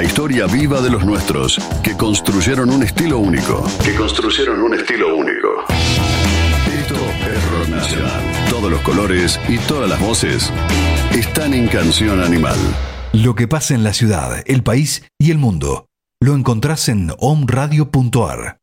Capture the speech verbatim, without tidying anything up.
La historia viva de los nuestros, que construyeron un estilo único. Que construyeron un estilo único. Esto es Rock Nacional. Todos los colores y todas las voces están en Canción Animal. Lo que pasa en la ciudad, el país y el mundo, lo encontrás en om radio punto a r.